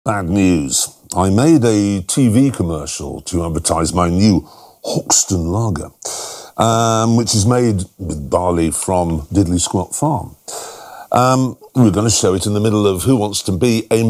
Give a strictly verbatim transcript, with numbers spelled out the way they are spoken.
Bad news. I made a T V commercial to advertise my new Hoxton Lager, um, which is made with barley from Diddley Squat Farm. Um, we're going to show it in the middle of Who Wants to Be a